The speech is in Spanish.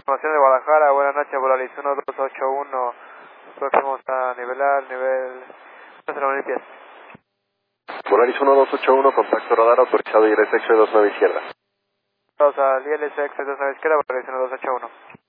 Información de Guadalajara, buenas noches, Volaris 1281, próximos a nivel 09 pies. Volaris 1281, contacto radar autorizado ILSX 29 izquierda. Vamos al ILSX 29 izquierda, Volaris 1281.